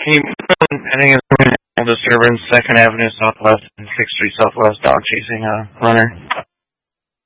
Can you put on pending disturbance, 2nd Avenue Southwest and 6th Street Southwest, dog chasing a runner?